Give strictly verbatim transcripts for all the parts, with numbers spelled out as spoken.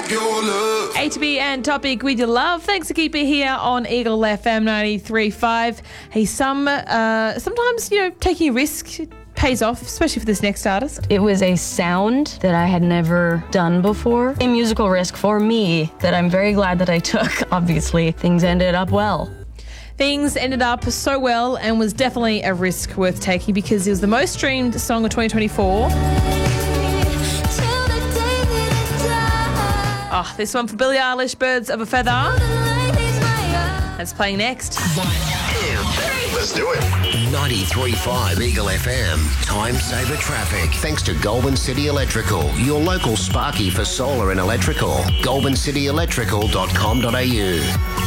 your love. A to B and Topic with your love. Thanks for keeping it here on Eagle F M ninety-three point five. Hey, some uh, sometimes, you know, taking a risk pays off, especially for this next artist. It was a sound that I had never done before. A musical risk for me that I'm very glad that I took. Obviously, things ended up well. Things ended up so well and was definitely a risk worth taking because it was the most streamed song of twenty twenty-four. Oh, this one for Billie Eilish, Birds of a Feather. That's playing next. One, two, three. Let's do it. ninety-three point five Eagle F M. Time saver traffic. Thanks to Goulburn City Electrical, your local Sparky for solar and electrical. goulburn city electrical dot com dot a u.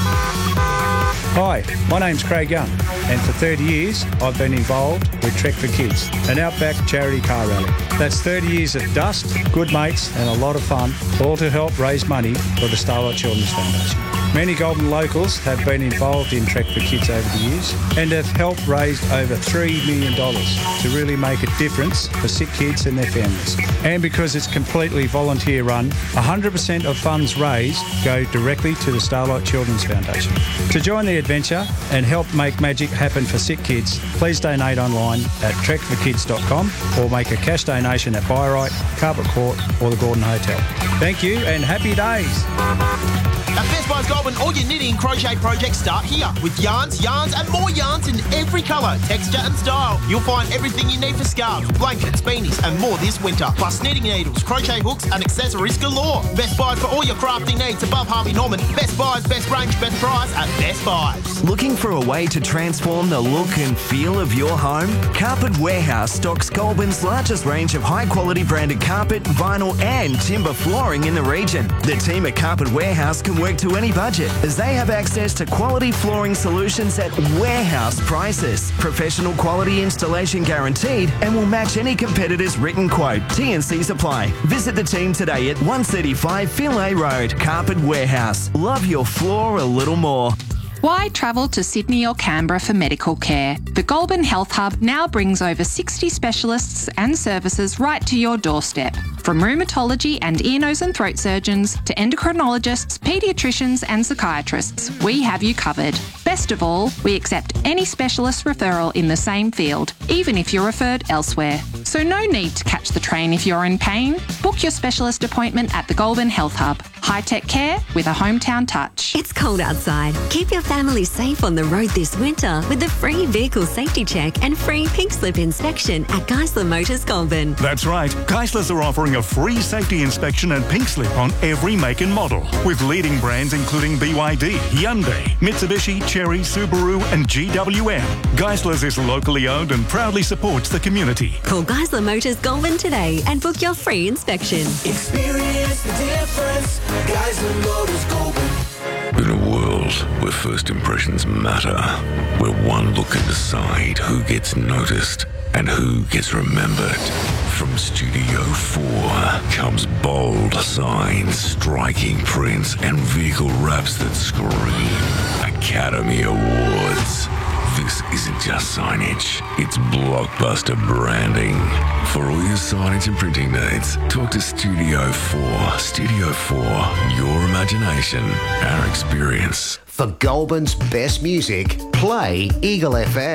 Hi, my name's Craig Young, and for thirty years I've been involved with Trek for Kids, an outback charity car rally. That's thirty years of dust, good mates and a lot of fun, all to help raise money for the Starlight Children's Foundation. Many Goulburn locals have been involved in Trek for Kids over the years and have helped raise over three million dollars to really make a difference for sick kids and their families. And because it's completely volunteer run, one hundred percent of funds raised go directly to the Starlight Children's Foundation. To join the adventure and help make magic happen for sick kids, please donate online at trek for kids dot com or make a cash donation at Byright, Carpet Court or the Gordon Hotel. Thank you and happy days. At Best Buys Goulburn, all your knitting and crochet projects start here. With yarns, yarns and more yarns in every colour, texture and style. You'll find everything you need for scarves, blankets, beanies and more this winter. Plus knitting needles, crochet hooks and accessories galore. Best Buys for all your crafting needs above Harvey Norman. Best Buys, best range, best price at Best Buys. Looking for a way to transform the look and feel of your home? Carpet Warehouse stocks Goulburn's largest range of high-quality branded carpet, vinyl and timber flooring in the region. The team at Carpet Warehouse can work to any budget as they have access to quality flooring solutions at warehouse prices. Professional quality installation guaranteed and will match any competitor's written quote. T and C's apply. Visit the team today at one thirty-five Finlay Road. Carpet Warehouse. Love your floor a little more. Why travel to Sydney or Canberra for medical care? The Goulburn Health Hub now brings over sixty specialists and services right to your doorstep. From rheumatology and ear, nose and throat surgeons to endocrinologists, paediatricians and psychiatrists, we have you covered. Best of all, we accept any specialist referral in the same field, even if you're referred elsewhere. So no need to catch the train if you're in pain. Book your specialist appointment at the Goulburn Health Hub. High-tech care with a hometown touch. It's cold outside. Keep your family safe on the road this winter with the free vehicle safety check and free pink slip inspection at Geisler Motors Goulburn. That's right. Geisler's are offering a free safety inspection and pink slip on every make and model, with leading brands including B Y D, Hyundai, Mitsubishi, Chery, Subaru and G W M. Geisler's is locally owned and proudly supports the community. Call Geisler Motors Goulburn today and book your free inspection. Experience the difference. Geisler Motors Goulburn. In a world where first impressions matter, where one look can decide who gets noticed and who gets remembered, from Studio four comes bold signs, striking prints, and vehicle wraps that scream Academy Awards. This isn't just signage, it's blockbuster branding. For all your signage and printing needs, talk to Studio four. Studio four, your imagination, our experience. For Goulburn's best music, play Eagle F M.